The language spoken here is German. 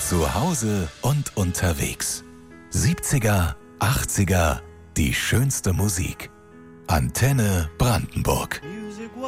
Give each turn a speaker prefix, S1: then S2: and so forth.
S1: Zu Hause und unterwegs. 70er, 80er, die schönste Musik. Antenne Brandenburg.